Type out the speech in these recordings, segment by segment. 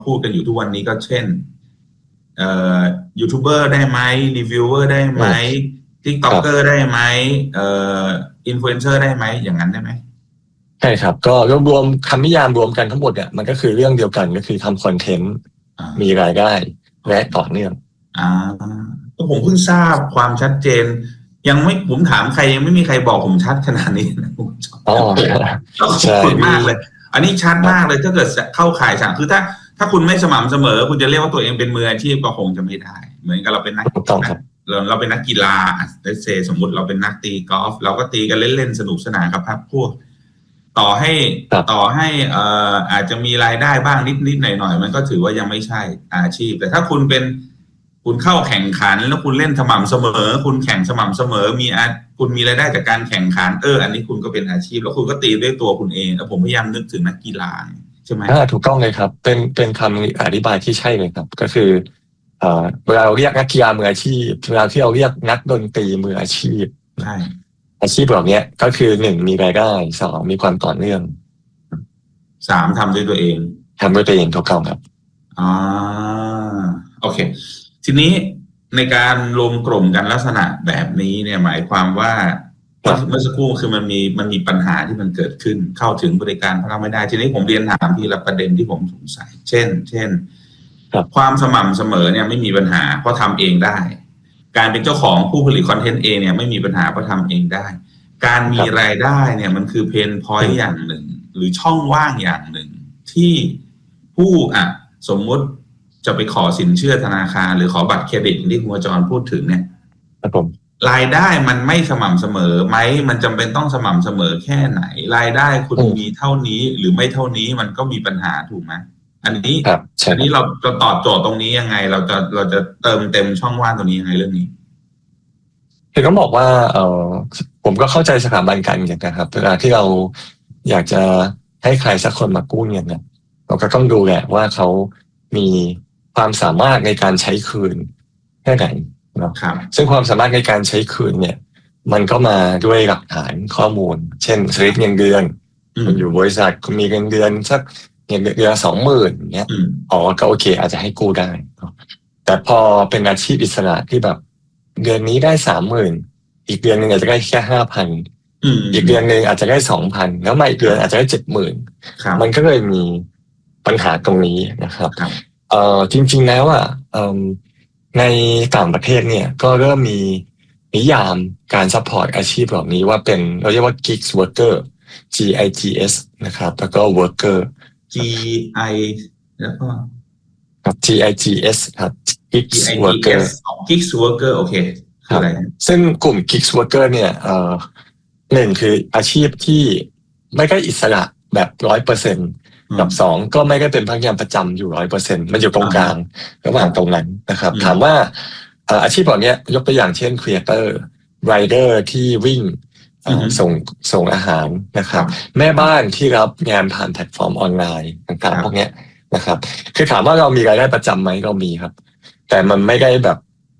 พูดกันอยู่ทุกวันนี้ก็เช่นยูทูบเบอร์ได้ไหมรีวิวเวอร์ได้ไหมทิกต็อกเกอร์ได้ไหมอินฟลูเอนเซอร์ได้ไหมอย่างนั้นได้ไหมใช่ครับก็รวมคำนิยามรวมกันทั้งหมดเนี่ยมันก็คือเรื่องเดียวกันก็คือทำคอนเทนต์มีรายได้และต่อเนื่องผมเพิ่งทราบความชัดเจนยังไม่ผมถามใครยังไม่มีใครบอกผมชัดขนาดนี้นะผมชอบมากเลยอันนี้ชัดมากเลยถ้าเกิดเข้าข่ายสั่งคือถ้าคุณไม่สม่ำเสมอคุณจะเรียกว่าตัวเองเป็นมืออาชีพก็คงจะไม่ได้เหมือนกับเราเป็นนักเราเป็นนักกีฬาสมมุติเราเป็นนักตีกอล์ฟเราก็ตีกันเล่นๆสนุกสนานครับพวกต่อให้อาจจะมีรายได้บ้างนิดๆหน่อยๆมันก็ถือว่ายังไม่ใช่อาชีพแต่ถ้าคุณเข้าแข่งขันแล้วคุณเล่นสม่ำเสมอคุณแข่งสม่ำเสมอคุณมีรายได้จากการแข่งขันอันนี้คุณก็เป็นอาชีพแล้วคุณก็ตีด้วยตัวคุณเองแล้วผมพยายามนึกถึงนักกีฬาใช่ไหมถูกต้องเลยครับเป็นคำอธิบายที่ใช่เลยครับก็คือเวลาเราเรียกนักกีฬามืออาชีพเวลาที่เราเรียกนักดนตรีมืออาชีพใช่อาชีพเหล่านี้ก็คือ1มีรายได้2มีความต่อเนื่อง 3ทำด้วยตัวเองถูกต้องครับโอเคทีนี้ในการรวมกลุ่มกันลักษณะแบบนี้เนี่ยหมายความว่าเมื่อสักครู่คือมันมีปัญหาที่มันเกิดขึ้นเข้าถึงบริการพลังไม่ได้ทีนี้ผมเรียนถามทีละประเด็นที่ผมสงสัยเช่นความสม่ำเสมอเนี่ยไม่มีปัญหาเพราะทำเองได้การเป็นเจ้าของผู้ผลิตคอนเทนต์เองเนี่ยไม่มีปัญหาเพราะทำเองได้การมีรายได้เนี่ยมันคือเพนพอยต์อย่างหนึ่งหรือช่องว่างอย่างหนึ่งที่ผู้สมมุติจะไปขอสินเชื่อธนาคารหรือขอบัตรเครดิตที่คุณวจรพูดถึงเนี่ยครับผมรายได้มันไม่สม่ำเสมอไหมมันจำเป็นต้องสม่ำเสมอแค่ไหนรายได้คุณมีเท่านี้หรือไม่เท่านี้มันก็มีปัญหาถูกไหมอันนี้เราจะตอบโจทย์ตรงนี้ยังไงเราจะเติมเต็มช่องว่างตรงนี้ยังไงเรื่องนี้คือต้องบอกว่าผมก็เข้าใจสถาบันการเงินนะครับเวลาที่เราอยากจะให้ใครสักคนมากู้เงินเนี่ยเราก็ต้องดูแหละว่าเขามีความสามารถในการใช้คืนแค่ไหนนะครับซึ่งความสามารถในการใช้คืนเนี่ยมันก็มาด้วยหลักฐานข้อมูลเช่นสลิปเงินเดือนอยู่บริษัทคุณมีเงินเดือนสักเงินเดือน20,000อย่างเงี้ยก็โอเคอาจจะให้กู้ได้แต่พอเป็นอาชีพอิสระที่แบบเดือนนี้ได้30,000อีกเดือนนึงอาจจะได้แค่5,000อีกเดือนนึงอาจจะได้2,000แล้วมาอีกเดือนอาจจะได้70,000มันก็เลยมีปัญหาตรงนี้นะครับจริงๆแล้วในต่างประเทศเนี่ยก็เริ่มมีนิยามการซัพพอร์ตอาชีพเหล่านี้ว่าเป็นเราเรียกว่า gigs worker GIGS นะครับแล้วก็ worker GI แล้วก็ครับ GIGS ครับ gigs worker gigs worker โอเคคืออะไรซึ่งกลุ่ม gigs worker เนี่ยหนึ่งคืออาชีพที่ไม่ได้อิสระแบบ 100%กับ2ก็ไม่ได้เป็นพนักงานประจำอยู่ 100% มันอยู่ตรงกลางระหว่างตรงนั้นนะครับถามว่าอาชีพเหล่านี้ยกตัวอย่างเช่น creator rider ที่วิ่งส่งอาหารนะครับแม่บ้านที่รับงานผ่านแพลตฟอร์มออนไลน์ต่างๆพวกนี้นะครับคือถามว่าเรามีรายได้ประจำไหมเรามีครับแต่มันไม่ได้แบบ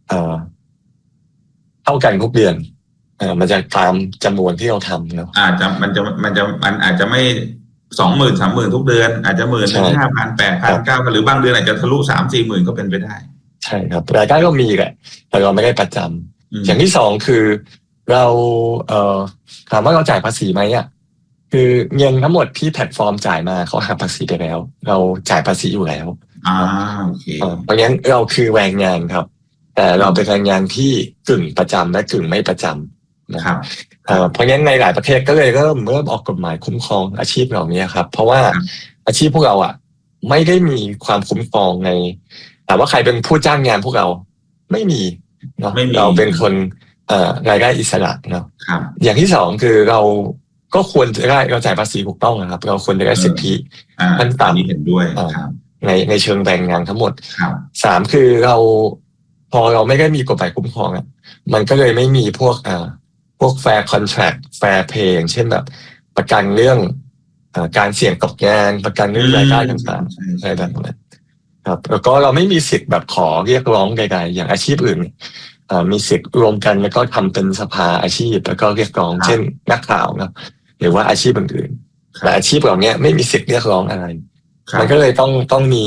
เท่ากันทุกเดือนมันจะตามจำนวนที่เราทำเนาะมันอาจจะไม่20,000 30,000ทุกเดือนอาจจะ10,000 5,000 8,000 9,000หรือบางเดือนอาจจะทะลุ 3-4 หมื่นก็เป็นไปได้ใช่ครับรายได้ก็มีแหละแต่เราไม่ได้ประจำอย่างที่2คือเราถามว่าเราจ่ายภาษีไหมคือเงินทั้งหมดที่แพลตฟอร์มจ่ายมาเขาหักภาษีไปแล้วเราจ่ายภาษีอยู่แล้วโอเคเพราะงั้นเราคือแรงงานครับแต่เราเป็นแรงงานที่กึ่งประจำและกึ่งไม่ประจำนะครับเพราะงั้นในหลายประเทศก็เลยเริ่มออกกฎหมายคุ้มครองอาชีพเหล่านี้ครับเพราะว่าอาชีพพวกเราไม่ได้มีความคุ้มครองในแต่ว่าใครเป็นผู้จ้างงานพวกเราไม่มีเนาะเราเป็นคนรายได้อิสระเนาะอย่างที่2คือเราก็ควรจะได้เราจ่ายภาษีถูกต้องนะครับเราควรจะได้สิทธิขั้นต่ำเห็นด้วยในเชิงแรงงานทั้งหมด3คือเราพอเราไม่ได้มีกฎหมายคุ้มครองมันก็เลยไม่มีพวกfair contract fair pay อย่างเช่นแบบประกันเรื่องการเสี่ยงตกงานประกันเรื่องรายได้ต่างๆอะไรแบบนั้นครับแล้วก็เราไม่มีสิทธิ์แบบขอเรียกร้องใดๆอย่างอาชีพอื่นมีสิทธิ์รวมกันแล้วก็ทำเป็นสภาอาชีพแล้วก็เรียกร้องเช่นนักข่าวนะหรือว่าอาชีพอื่นๆแต่อาชีพเหล่านี้ไม่มีสิทธิ์เรียกร้องอะไรมันก็เลยต้องมี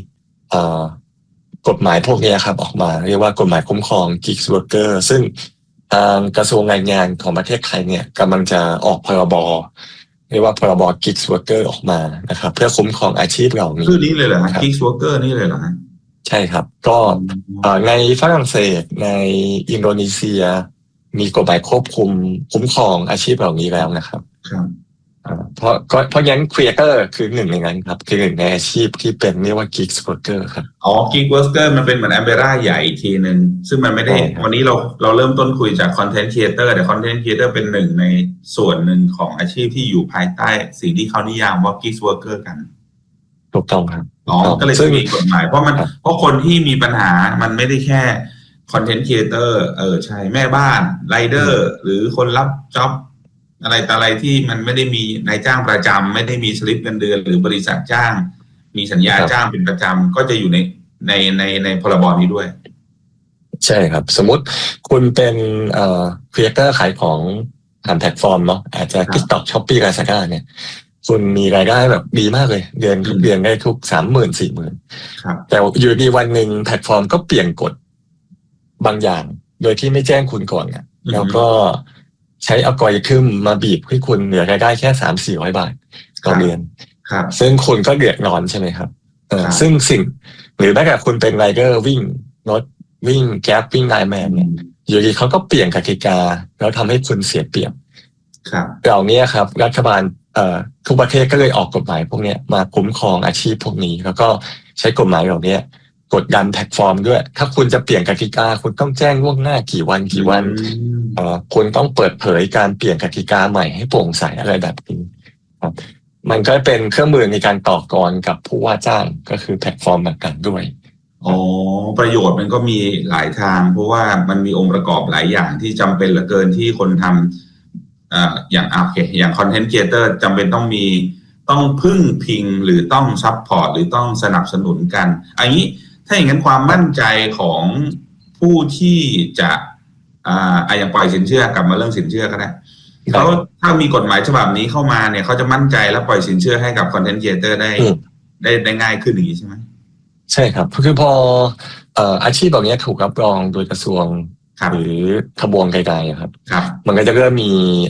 กฎหมายพวกนี้ครับออกมาเรียกว่ากฎหมายคุ้มครอง Gig Worker ซึ่งทางกระทรวงแรงงานของประเทศไทยเนี่ยกำลังจะออกพรบเรียกว่าพรบ Gig Worker ออกมานะครับเพื่อคุ้มครองอาชีพเหล่านี้คือนี้เลยเหรอ Gig Worker นี่เลยเหรอใช่ครับก็ในฝรั่งเศสในอินโดนีเซียมีกฎหมายควบคุมคุ้มครองอาชีพเหล่านี้แล้วนะครับเพราะงั้น Creator คือหนึ่งในนั้นครับคือหนึ่งในอาชีพที่เป็นเรียกว่า Gig Worker ครับ Gig Worker มันเป็นเหมือน umbrella ใหญ่อีกทีนึงซึ่งมันไม่ได้วันนี้เราเริ่มต้นคุยจาก Content Creator แต่ Content Creator เป็นหนึ่งในส่วนหนึ่งของอาชีพที่อยู่ภายใต้สิ่งที่เขานิยามว่า Gig Worker กันถูกต้องครับก็เลยมีกฎหมายเพราะคนที่มีปัญหามันไม่ได้แค่ Content Creator ใช่แม่บ้านไรเดอร์หรือคนรับจ็อบอะไรที่มันไม่ได้มีนายจ้างประจำไม่ได้มีสลิปเงินเดือนหรือบริษัทจ้างมีสัญญาจ้างเป็นประจำก็จะอยู่ในพรบนี้ด้วยใช่ครับสมมติคุณเป็นครีเอเตอร์ขายของผ่านแพลตฟอร์มเนาะอาจจะ TikTok Shopee Lazada เนี่ยคุณมีรายได้แบบดีมากเลยเดือนได้ทุก 30,000 40,000แต่อยู่ดีวันหนึ่งแพลตฟอร์มก็เปลี่ยนกฎบางอย่างโดยที่ไม่แจ้งคุณก่อนแล้วก็ใช้อัลกอริทึมมาบีบให้คุณเหลือรายได้แค่ 300-400 บาทต่อเดือนซึ่งคุณก็เดือดร้อนใช่ไหมครับซึ่งสิ่งหรือแม้แต่คุณเป็นไรเดอร์วิ่งรถวิ่งแก๊ปวิ่งไลน์แมนเนี่ยอยู่ดีเขาก็เปลี่ยนกติกาแล้วทำให้คุณเสียเปรียบเหล่านี้ครับรัฐบาลทุกประเทศก็เลยออกกฎหมายพวกนี้มาคุ้มครองอาชีพพวกนี้แล้วก็ใช้กฎหมายเหล่านี้กดดันแพลตฟอร์มด้วยถ้าคุณจะเปลี่ยนกติกาคุณต้องแจ้งล่วงหน้ากี่วันคุณต้องเปิดเผยการเปลี่ยนกติกาใหม่ให้โปร่งใสอะไรแบบนี้ครับมันก็เป็นเครื่องมือในการต่อกรกับผู้ว่าจ้างก็คือแพลตฟอร์มต่างๆด้วยประโยชน์มันก็มีหลายทางเพราะว่ามันมีองค์ประกอบหลายอย่างที่จำเป็นเหลือเกินที่คนทำอย่างคอนเทนต์ครีเอเตอร์จำเป็นต้องพึ่งพิงหรือต้องซัพพอร์ตหรือต้องสนับสนุนกันอันนี้ถ้าอย่างนั้นความมั่นใจของผู้ที่จะอย่างปล่อยสินเชื่อกลับมาเรื่องสินเชื่อก็ได้เขาถ้ามีกฎหมายฉบับนี้เข้ามาเนี่ยเขาจะมั่นใจและปล่อยสินเชื่อให้กับคอนเทนต์ครีเอเตอร์ได้ง่ายขึ้นอย่างนี้ใช่ไหมใช่ครับคือพออาชีพแบบนี้ถูกรับรองโดยกระทรวงหรือทบวงใดๆครับมันก็จะเริ่มมี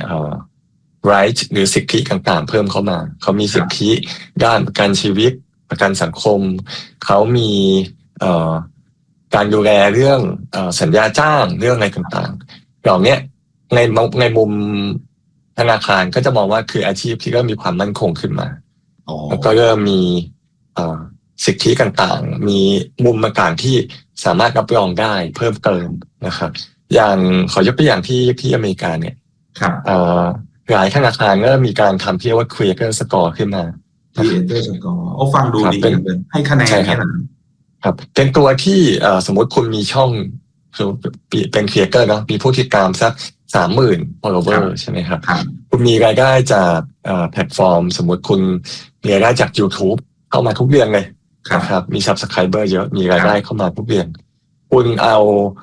right หรือสิทธิต่างๆเพิ่มเข้ามาเขามีสิทธิด้านประกันชีวิตประกันสังคมเขามีการดูแลเรื่องสัญญาจ้างเรื่องอะไรต่างๆเหล่านี้ในมุมธนาคารก็จะมองว่าคืออาชีพที่ก็มีความมั่นคงขึ้นมาแล้วก็เริ่มมีสิทธิต่างๆมีมุมต่างๆที่สามารถรับรองได้เพิ่มเติมนะครับอย่างขอยกตัวอย่างที่อเมริกาเนี่ยหลายธนาคารก็มีการทำที่เรียกว่า Creator Score ขึ้นมา Creator Score ฟังดูดีเลยให้คะแนนแค่นั้นครับเป็นตัวที่สมมติคุณมีช่องเป็น Creator เนาะมีผู้ติดตามสัก 30,000 follower ใช่ไหมครับคุณมีรายได้จากแพลตฟอร์มสมมติคุณมีรายได้จาก YouTube เข้ามาทุกเดือนเลยครับมี Subscriber เยอะมีรายได้เข้ามาทุกเดือนคุณเอา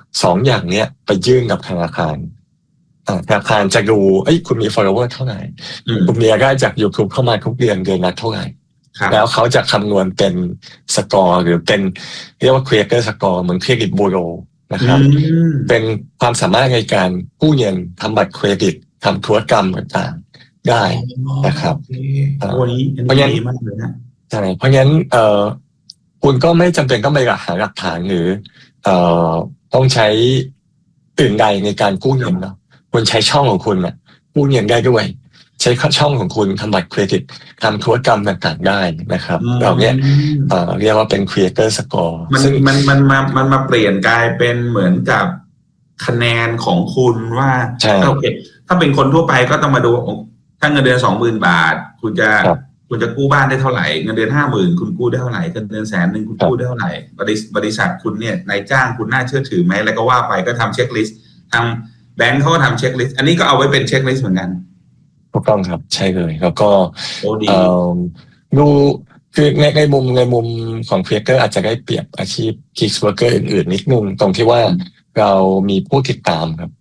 2อย่างเนี้ยไปยื่นกับธนาคารจะดูคุณมี follower เท่าไหร่คุณมีรายได้จาก YouTube เข้ามาทุกเดือนละเท่าไหร่แล้วเขาจะคำนวณเป็นสกอร์หรือเป็นเรียกว่า Creator Score เหมือนเครดิตบูโรนะครับเป็นความสามารถในการกู้เงินทำบัตรเครดิตทำธุรกรรมต่างๆได้นะครับเพราะงั้นใช่เพราะงั้นคุณก็ไม่จำเป็นต้องไปหาหลักฐานหรือต้องใช้อื่นใดในการกู้เงินเนาะคุณใช้ช่องของคุณกู้เงินได้ด้วยใช้ช่องของคุณทำบัตรเครดิตทำธุรกรรมต่างๆได้นะครับเราเนี้ยเรียกว่าเป็น Creator Score ซึ่งมันมาเปลี่ยนกลายเป็นเหมือนกับคะแนนของคุณว่าโอเคถ้าเป็นคนทั่วไปก็ต้องมาดูถ้าเงินเดือน 20,000 บาทคุณจะกู้บ้านได้เท่าไหร่เงินเดือน 50,000 คุณกู้ได้เท่าไหร่เงินเดือน100,000คุณกู้ได้เท่าไหร่บริษัทคุณเนี่ยนายจ้างคุณน่าเชื่อถือไหมแล้วก็ว่าไปก็ทำเช็คลิสต์ทางแบงค์เขาก็ทำเช็คลิสต์อันนี้ก็เอาไว้เป็นเช็คลิสต์เหมือนกันถูกต้องครับใช่เลยแล้วก็ดูคือในมุมของครีเอเตอร์อาจจะได้เปรียบอาชีพ Gig Worker อื่นๆนิดนึงตรงที่ว่าเรามีผู้ติดตามครับ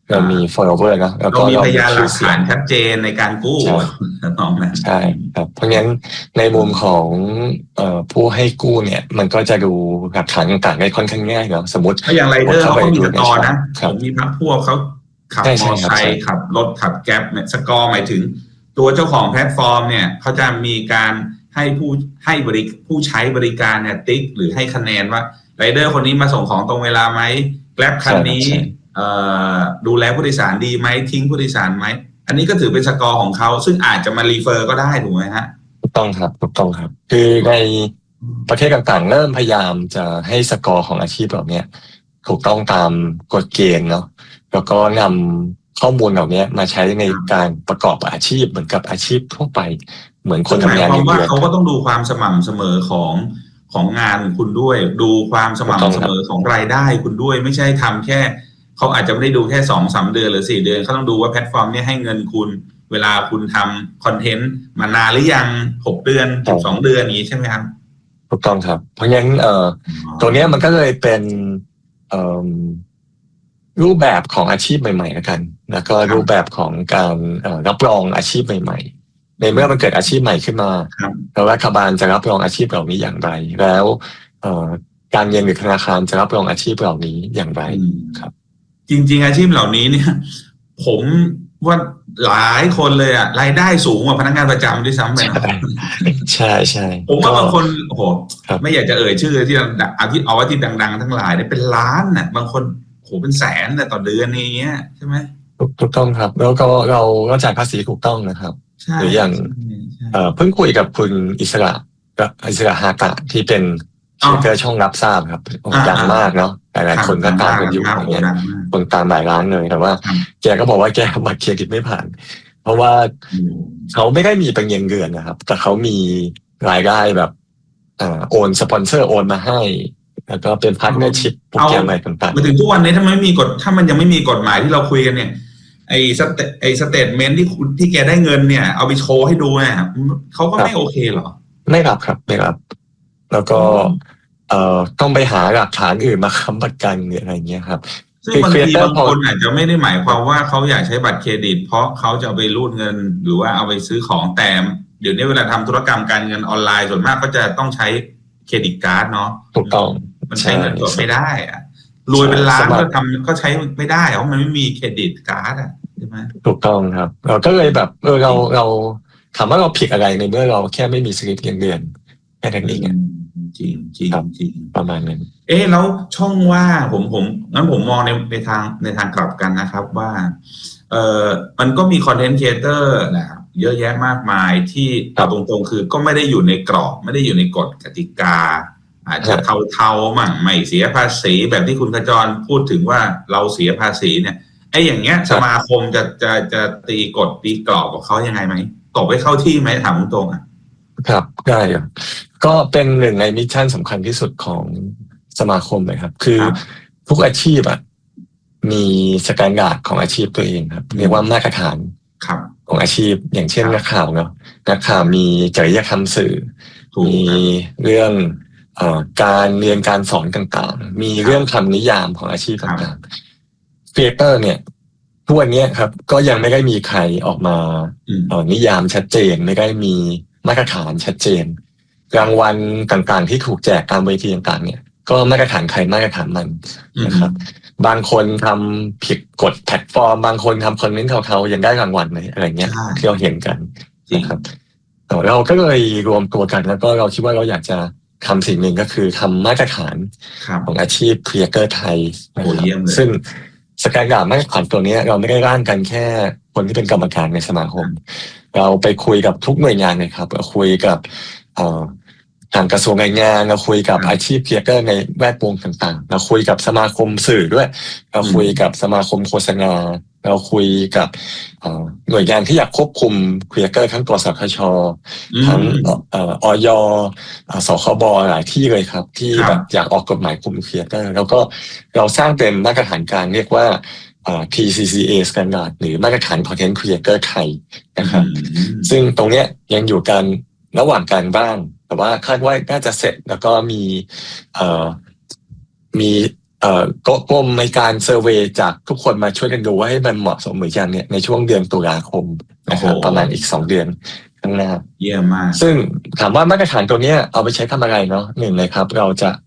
เรามี follower นะแล้วก็เรามีพยานหลักฐานชัดเจนในการกู้น้องนะใช่ครับเพราะงั้นในมุมของผู้ให้กู้เนี่ยมันก็จะดูหลักฐานต่างๆได้ค่อนข้างง่ายเนาะสมมติถ้าอย่างไรเดอร์เขาก็มีสกอร์นะผมมีพรรคพวกเขาขับมอเตอร์ไซค์ขับรถขับแก๊ปเนี่ยสกอร์หมายถึงตัวเจ้าของแพลตฟอร์มเนี่ยเขาจะมีการให้ผู้ใช้บริการเนี่ยติ๊กหรือให้คะแนนว่าไรเดอร์คนนี้มาส่งของตรงเวลาไหมแกร็บคันนี้ดูแลผู้โดยสารดีไหมทิ้งผู้โดยสารไหมอันนี้ก็ถือเป็นสกอร์ของเขาซึ่งอาจจะมารีเฟอร์ก็ได้ถูกไหมฮะถูกต้องครับคือในประเทศต่างๆเริ่มพยายามจะให้สกอร์ของอาชีพเหล่านี้ถูกต้องตามกฎเกณฑ์เนาะแล้วก็นำข้อมูลเหล่านี้มาใช้ในการประกอบอาชีพเหมือนกับอาชีพทั่วไปเหมือนคนทำงานอย่างเดียวเขาก็ต้องดูความสม่ำเสมอของงานคุณด้วยดูความสม่ำเสมอของรายได้คุณด้วยไม่ใช่ทำแค่เขาอาจจะไม่ได้ดูแค่ 2-3 เดือนหรือ4 เดือนเขาต้องดูว่าแพลตฟอร์มนี้ให้เงินคุณเวลาคุณทำคอนเทนต์มานานหรือยัง6 เดือน12 เดือนนี้ใช่ไหมครับถูกต้องครับเพราะงั้นตัวนี้มันก็เลยเป็นรูปแบบของอาชีพใหม่ๆแล้วกันแล้วก็รูปแบบของการรับรองอาชีพใหม่ๆในเมื่อมันเกิดอาชีพใหม่ขึ้นมาแล้วรัฐบาลจะรับรองอาชีพเหล่านี้อย่างไรแล้วการเงินหรือธนาคารจะรับรองอาชีพเหล่านี้อย่างไรครับจริงๆอาชีพเหล่านี้เนี่ยผมว่าหลายคนเลยอะรายได้สูงกว่าพนักงานประจำด้วยซ้ำไปใช่ใช่ผมว่าบางคนโอ้โหไม่อยากจะเอ่ยชื่อที่เอาที่ดังๆทั้งหลายเนี่ยเป็นล้านน่ะบางคนโหเป็นแสนแต่ต่อเดือนนี้ใช่ไหมถูกต้องครับแล้วก็เราก็จ่ายภาษีถูกต้องนะครับหรืออย่างเพิ่งคุยกับคุณอิสระฮากะที่เป็นเจอช่องรับทราบครับดังมากเนาะหลายๆคนก็ตามกันอยู่อย่างเงี้ยคนตามหลายล้านเลยแต่ว่าแกก็บอกว่าแกบัตรเครดิตไม่ผ่านเพราะว่าเขาไม่ได้มีเป็นเงินเดือนนะครับแต่เขามีรายได้แบบโอนสปอนเซอร์โอนมาให้แล้วก็เป็นพาร์ทเนอร์ชิพโปรแกรมอะไรต่างๆมาถึงทุกวันนี้ถ้ามันยังไม่มีกฎหมายที่เราคุยกันเนี่ยไอ้สเตทเมนต์ที่แกได้เงินเนี่ยเอาไปโชว์ให้ดูเนี่ยเขาก็ไม่โอเคหรอไม่รับครับไม่รับแล้วก็ต้องไปหาหลักฐานอื่นมาค้ำประกันหรืออะไรเงี้ยครับซึ่งบางทีบางคนอาจจะไม่ได้หมายความว่าเขาอยากใช้บัตรเครดิตเพราะเขาจะเอาไปรูดเงินหรือว่าเอาไปซื้อของแต่เดี๋ยวนี้เวลาทำธุรกรรมการเงินออนไลน์ส่วนมากก็จะต้องใช้เครดิตการ์ดเนาะถูกต้องมันใช้เงินสดไม่ได้อะรวยเป็นล้านก็ใช้ไม่ได้เพราะมันไม่มีเครดิตการ์ดอ่ะใช่ไหมถูกต้องครับเราก็เลยแบบเราถามว่าเราผิดอะไรในเมื่อเราแค่ไม่มีสลิปเงินเดือนแค่นั้นเองจริงประมาณนั้นแล้วช่องว่าผมงั้นผมมองในทางกลับกันนะครับว่ามันก็มีคอนเทนต์ครีเอเตอร์นะครับเยอะแยะมากมายที่เอาตรงๆคือก็ไม่ได้อยู่ในกรอบไม่ได้อยู่ในกฎกติกาอาจจะเทาๆมั่งไม่เสียภาษีแบบที่คุณขจรพูดถึงว่าเราเสียภาษีเนี่ยอย่างเงี้ยสมาคมจะตีกฎตีกรอบกับเขายังไงไหมตกไปเข้าที่ไหมถามตรงๆครับได้ครับก็เป็นหนึ่งในมิชชั่นสำคัญที่สุดของสมาคมเลยครับคือทุกอาชีพมีสแตนดาร์ดของอาชีพตัวเองครับเรียกว่ามาตรฐานของอาชีพอย่างเช่นนักข่าวเนาะนักข่าวมีจริยธรรมสื่อมีเรื่องการเรียนการสอนต่างๆมีเรื่องคำนิยามของอาชีพต่างๆครีเอเตอร์เนี่ยทุกวันนี้ครับก็ยังไม่ได้มีใครออกมานิยามชัดเจนไม่ได้มีมาตรฐานชัดเจนรางวัลต่างๆที่ถูกแจกตามเวทีต่างๆเนี่ยก็มาตรฐานใครมาตรฐานมันนะครับบางคนทำผิดกฎแพลตฟอร์มบางคนทำคอนเทนต์เทาๆยังได้รางวัลเลยอะไรเงี้ยที่เราเห็นกันนะครับเราก็เลยรวมตัวกันแล้วก็เราคิดว่าเราอยากจะทำสิ่งหนึ่งก็คือทำมาตรฐานของอาชีพครีเอเตอร์ไทยซึ่งสกายดามาตรฐานตัวนี้เราไม่ได้ร่างกันแค่คนที่เป็นกรรมการในสมาคมเราไปคุยกับทุกหน่วยงานเลยครับเราคุยกับทางกระทรวงแรงงานเราคุยกับอาชีพครีเอเตอร์ในแวดวงต่างๆเราคุยกับสมาคมสื่อด้วยเราคุยกับสมาคมโฆษณาเราคุยกับหน่วยงานที่อยากควบคุมครีเอเตอร์ทั้งกสทช.ทั้งอย.สคบ.หลายที่เลยครับที่แบบอยากออกกฎหมายคุมครีเอเตอร์แล้วก็เราสร้างเป็นมาตรฐานกลางเรียกว่าPCCA Standard หรือมาตรฐาน Content Creator ไทยนะครับซึ่งตรงเนี้ยยังอยู่กันระหว่างการบ้างแต่ว่าคาดว่าน่าจะเสร็จแล้วก็มีกรมในการเซอร์เวย์จากทุกคนมาช่วยกันดูว่าให้มันเหมาะสมหรือยังเนี่ยในช่วงเดือนตุลาคมนะครับประมาณอีก2 เดือนข้างหน้าเยี่ยมมากซึ่งถามว่ามาตรฐานตัวนี้เอาไปใช้ทำอะไรเนาะหนึ่งเลยครับเราจะ